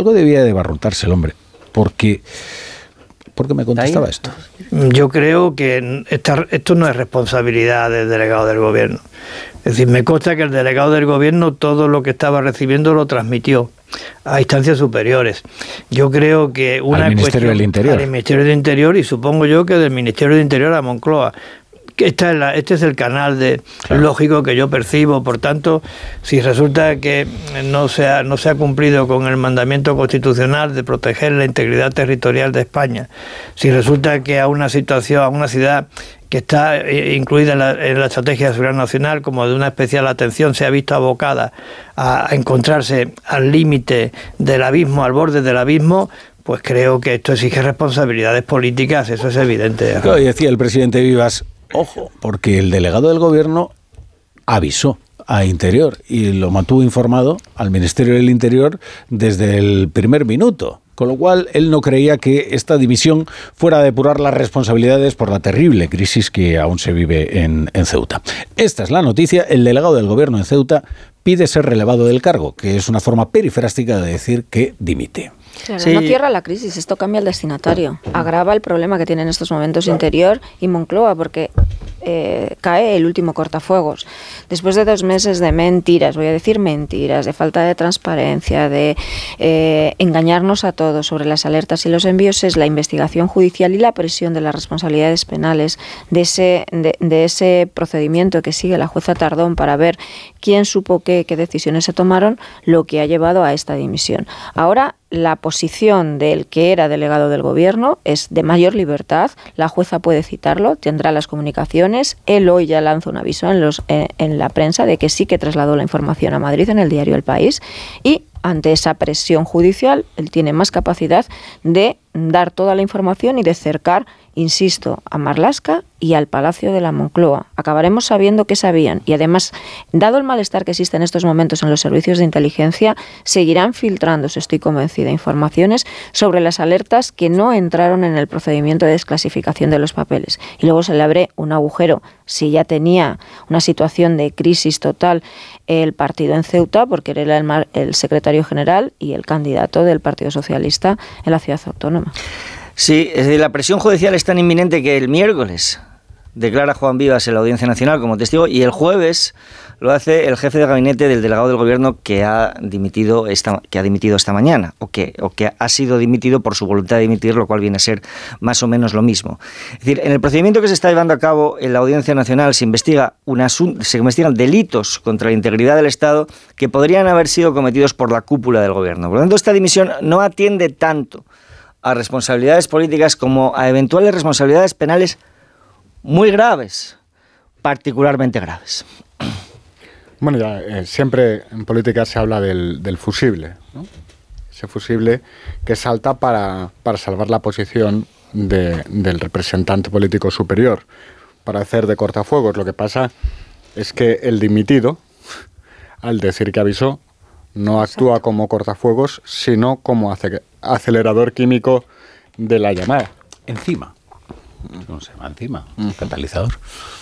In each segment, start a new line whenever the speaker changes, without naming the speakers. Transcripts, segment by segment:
Algo debía de barruntarse el hombre, porque me contestaba esto.
Yo creo que esto no es responsabilidad del delegado del gobierno. Es decir, me consta que el delegado del gobierno todo lo que estaba recibiendo lo transmitió a instancias superiores. Yo creo que
al Ministerio del Interior.
Al Ministerio del Interior, y supongo yo que del Ministerio del Interior a Moncloa. Este es el canal lógico que yo percibo. Por tanto, si resulta que no se ha cumplido con el mandamiento constitucional de proteger la integridad territorial de España, si resulta que a una ciudad que está incluida en la estrategia de seguridad nacional como de una especial atención, se ha visto abocada a encontrarse al límite del abismo, al borde del abismo, pues creo que esto exige responsabilidades políticas, eso es evidente.
Claro, y decía el presidente Vivas, ojo, porque el delegado del gobierno avisó a Interior y lo mantuvo informado al Ministerio del Interior desde el primer minuto. Con lo cual, él no creía que esta dimisión fuera a depurar las responsabilidades por la terrible crisis que aún se vive en Ceuta. Esta es la noticia. El delegado del gobierno en Ceuta pide ser relevado del cargo, que es una forma perifrástica de decir que dimite.
Claro, sí. No cierra la crisis, esto cambia el destinatario. Agrava el problema que tiene en estos momentos Interior y Moncloa, porque cae el último cortafuegos. Después de 2 meses de mentiras, voy a decir mentiras, de falta de transparencia, de engañarnos a todos sobre las alertas y los envíos, es la investigación judicial y la presión de las responsabilidades penales de ese procedimiento que sigue la jueza Tardón para ver quién supo qué decisiones se tomaron, lo que ha llevado a esta dimisión. Ahora, la posición del que era delegado del gobierno es de mayor libertad, la jueza puede citarlo, tendrá las comunicaciones, él hoy ya lanza un aviso en la prensa de que sí que trasladó la información a Madrid en el diario El País, y ante esa presión judicial él tiene más capacidad de dar toda la información y de cercar, insisto, a Marlaska y al Palacio de la Moncloa. Acabaremos sabiendo qué sabían y además, dado el malestar que existe en estos momentos en los servicios de inteligencia, seguirán filtrándose, estoy convencida, informaciones sobre las alertas que no entraron en el procedimiento de desclasificación de los papeles. Y luego se le abre un agujero, si ya tenía una situación de crisis total el partido en Ceuta, porque era el secretario general y el candidato del Partido Socialista en la ciudad autónoma.
Sí, es decir, la presión judicial es tan inminente que el miércoles declara Juan Vivas en la Audiencia Nacional como testigo y el jueves lo hace el jefe de gabinete del delegado del gobierno que ha dimitido esta mañana o que ha sido dimitido por su voluntad de dimitir, lo cual viene a ser más o menos lo mismo. Es decir, en el procedimiento que se está llevando a cabo en la Audiencia Nacional se investigan delitos contra la integridad del Estado que podrían haber sido cometidos por la cúpula del gobierno. Por lo tanto, esta dimisión no atiende tanto a responsabilidades políticas como a eventuales responsabilidades penales muy graves, particularmente graves.
Bueno, ya siempre en política se habla del fusible, ¿no? Ese fusible que salta para salvar la posición del representante político superior, para hacer de cortafuegos. Lo que pasa es que el dimitido, al decir que avisó, no actúa como cortafuegos, sino como acelerador químico de la llamada.
Encima. ¿Cómo se llama? Encima. Catalizador.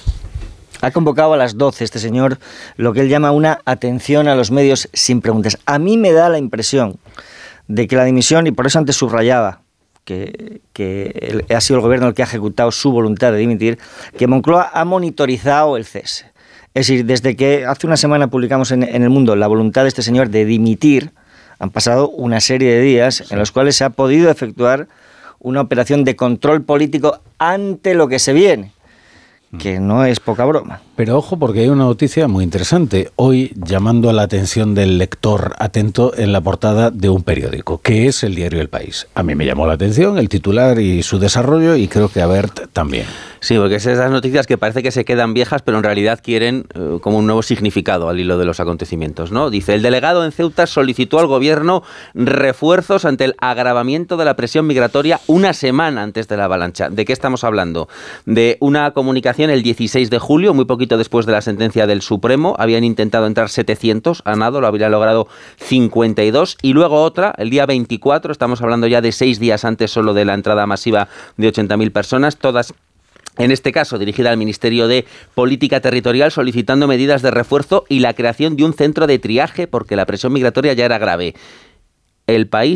Ha convocado a las 12 este señor lo que él llama una atención a los medios sin preguntas. A mí me da la impresión de que la dimisión, y por eso antes subrayaba que ha sido el gobierno el que ha ejecutado su voluntad de dimitir, que Moncloa ha monitorizado el cese. Es decir, desde que hace una semana publicamos en El Mundo la voluntad de este señor de dimitir, han pasado una serie de días en los cuales se ha podido efectuar una operación de control político ante lo que se viene, que no es poca broma.
Pero ojo, porque hay una noticia muy interesante. Hoy, llamando a la atención del lector atento en la portada de un periódico, que es el diario El País. A mí me llamó la atención el titular y su desarrollo, y creo que a Bert también.
Sí, porque es esas noticias que parece que se quedan viejas, pero en realidad quieren como un nuevo significado al hilo de los acontecimientos, ¿no? Dice, el delegado en Ceuta solicitó al gobierno refuerzos ante el agravamiento de la presión migratoria una semana antes de la avalancha. ¿De qué estamos hablando? De una comunicación el 16 de julio, muy poquito después de la sentencia del Supremo. Habían intentado entrar 700 a nado, lo habrían logrado 52. Y luego otra, el día 24, estamos hablando ya de 6 días antes solo de la entrada masiva de 80.000 personas, todas en este caso dirigida al Ministerio de Política Territorial, solicitando medidas de refuerzo y la creación de un centro de triaje porque la presión migratoria ya era grave. El País